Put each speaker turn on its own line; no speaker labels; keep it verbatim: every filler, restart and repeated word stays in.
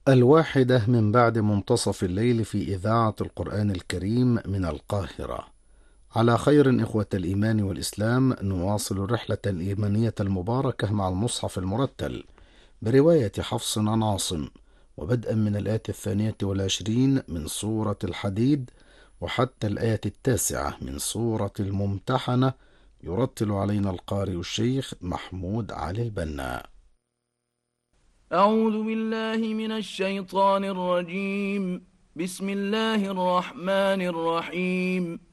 الواحدة من بعد منتصف الليل في إذاعة القرآن الكريم من القاهرة. على خير إخوة الإيمان والإسلام، نواصل الرحلة الإيمانية المباركة مع المصحف المرتل برواية حفص عن عاصم، وبدءا من الآية الثانية والعشرين من سورة الحديد وحتى الآية التاسعة من سورة الممتحنة. يرتل علينا القارئ الشيخ محمود علي البنا.
أعوذ بالله من الشيطان الرجيم. بسم الله الرحمن الرحيم.